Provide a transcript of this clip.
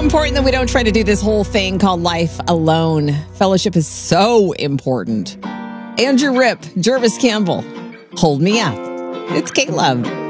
important that we don't try to do this whole thing called life alone. Fellowship is so important. Andrew Rip, Jervis Campbell, Hold Me Up. It's K-Love.